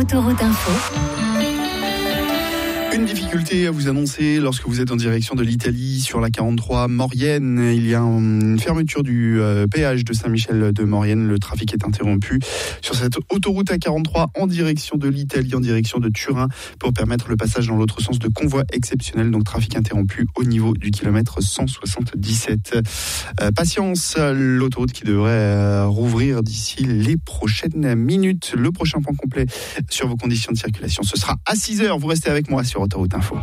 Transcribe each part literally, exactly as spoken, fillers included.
Autoroute Info. Une difficulté à vous annoncer lorsque vous êtes en direction de l'Italie sur la quarante-trois Maurienne. Il y a une fermeture du péage de Saint-Michel de Maurienne. Le trafic est interrompu sur cette autoroute A quarante-trois en direction de l'Italie, en direction de Turin, pour permettre le passage dans l'autre sens de convois exceptionnels. Donc trafic interrompu au niveau du kilomètre cent soixante-dix-sept. Euh, patience, l'autoroute qui devrait euh, rouvrir d'ici les prochaines minutes. Le prochain point complet sur vos conditions de circulation, ce sera à six heures. Vous restez avec moi sur Autoroute Info.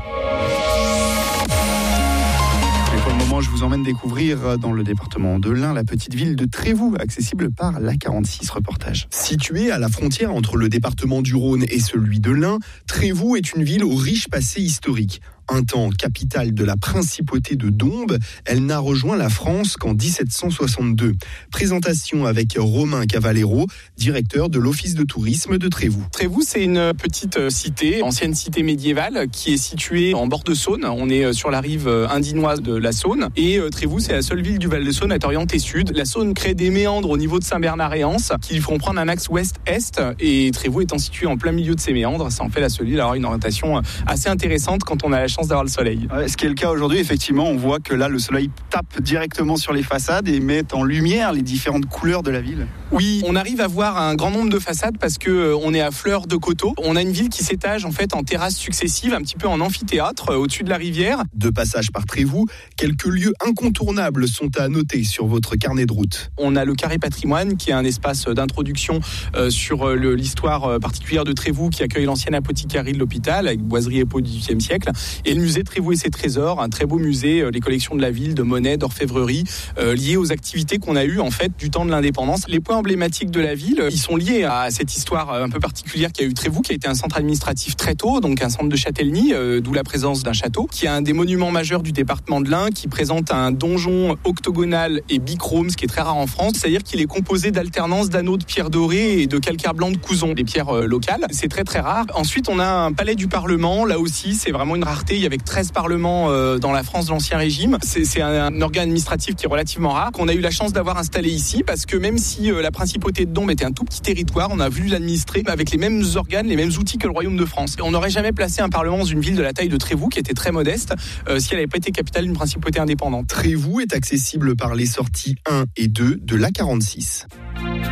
Et pour le moment, je vous emmène découvrir dans le département de l'Ain la petite ville de Trévoux, accessible par l'A quarante-six. Reportage. Située à la frontière entre le département du Rhône et celui de l'Ain, Trévoux est une ville au riche passé historique. Un temps capitale de la principauté de Dombes, elle n'a rejoint la France qu'en dix-sept cent soixante-deux. Présentation avec Romain Cavallero, directeur de l'Office de tourisme de Trévoux. Trévoux, c'est une petite cité, ancienne cité médiévale, qui est située en bord de Saône. On est sur la rive indinoise de la Saône. Et Trévoux, c'est la seule ville du Val-de-Saône à être orientée sud. La Saône crée des méandres au niveau de Saint-Bernard-et-Anse qui lui feront prendre un axe ouest-est. Et Trévoux étant situé en plein milieu de ces méandres, ça en fait la seule ville à avoir une orientation assez intéressante quand on a la chance d'avoir le soleil. Ouais, ce qui est le cas aujourd'hui, effectivement, on voit que là, le soleil tape directement sur les façades et met en lumière les différentes couleurs de la ville. Oui, on arrive à voir un grand nombre de façades parce que euh, on est à fleur de coteaux. On a une ville qui s'étage en fait en terrasses successives, un petit peu en amphithéâtre, euh, au-dessus de la rivière. De passage par Trévoux, quelques lieux incontournables sont à noter sur votre carnet de route. On a le Carré Patrimoine, qui est un espace d'introduction euh, sur euh, le, l'histoire euh, particulière de Trévoux, qui accueille l'ancienne apothicarie de l'hôpital, avec boiserie et peau du dix-huitième siècle, et le musée Trévoux et ses trésors, un très beau musée, euh, les collections de la ville, de monnaie, d'orfèvrerie, euh, liées aux activités qu'on a eues en fait du temps de l'indépendance. Les points emblématiques de la ville, ils sont liés à cette histoire un peu particulière qui a eu Trévoux, qui a été un centre administratif très tôt, donc un centre de châtellenie, euh, d'où la présence d'un château, qui est un des monuments majeurs du département de l'Ain, qui présente un donjon octogonal et bichrome, ce qui est très rare en France, c'est-à-dire qu'il est composé d'alternance d'anneaux de pierre dorée et de calcaire blanc de Couzon, des pierres euh, locales. C'est très très rare. Ensuite, on a un palais du Parlement, là aussi, c'est vraiment une rareté. Il y avait treize parlements euh, dans la France de l'Ancien Régime. C'est, c'est un, un organe administratif qui est relativement rare, qu'on a eu la chance d'avoir installé ici, parce que même si euh, la principauté de Dombes était un tout petit territoire, on a voulu l'administrer avec les mêmes organes, les mêmes outils que le Royaume de France. Et on n'aurait jamais placé un parlement dans une ville de la taille de Trévoux, qui était très modeste, euh, si elle n'avait pas été capitale d'une principauté indépendante. Trévoux est accessible par les sorties un et deux de l'A quarante-six.